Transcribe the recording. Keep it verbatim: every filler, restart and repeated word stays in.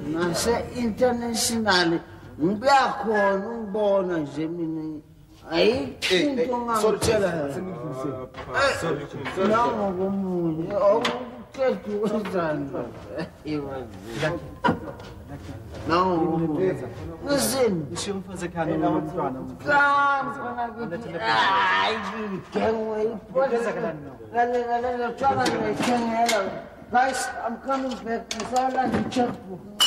nase-international ngibuyakhona ungibona nje mina ayikho into ngangitshela nangokomunye awuqeda ukwenzani nangokomunye ngisini Ishiyo umfazi ekhaya nomntwana. hayi ngigengwe iphola lalela tshwana ngiyithengela guys I'm coming back ngisawulanda i-checkbook